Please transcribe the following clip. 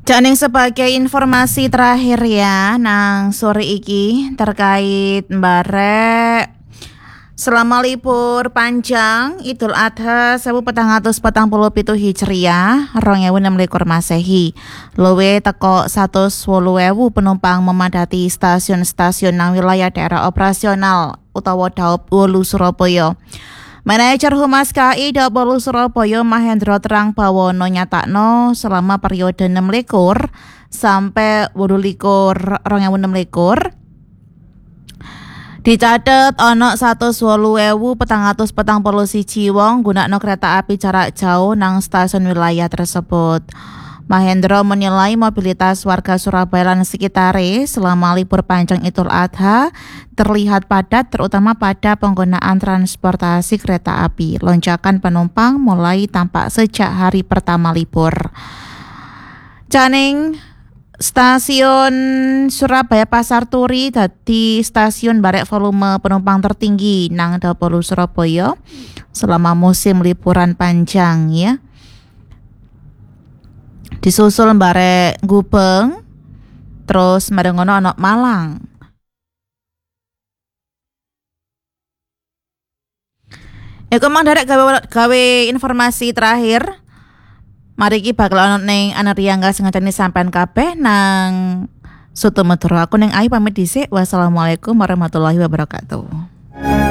Janing sebagai informasi terakhir ya nang sore iki terkait barek selama libur panjang Idul Adha 1447 Hijriah 2026 Masehi luwe teko 180.000 penumpang memadati stasiun-stasiun nang wilayah daerah operasional utawa Daop Wolu Surabaya. Manajer Humas KAI Daop Wolu Surabaya Mahendra Terang Bawono nyatakno selama periode 6 likur sampai 8 likur 2026 dicatet ana 180.441 wong gunakno kereta api jarak jauh nang stasiun wilayah tersebut. Mahendra menilai mobilitas warga Surabaya dan sekitare selama libur panjang Idul Adha terlihat padat terutama pada penggunaan transportasi kereta api. Lonjakan penumpang mulai tampak sejak hari pertama libur. Janing stasiun Surabaya Pasar Turi dadi stasiun barek volume penumpang tertinggi nang Daop Wolu Surabaya selama musim liburan panjang ya. Disusul barek Gubeng, terus marengono ana Malang. Iku mang derek gawe informasi terakhir. Mari iki bakal ana ning Anariangga sengatane sampean kabeh nang Soto Medoro. Aku ning Ayu pamit dhisik. Wassalamualaikum warahmatullahi wabarakatuh.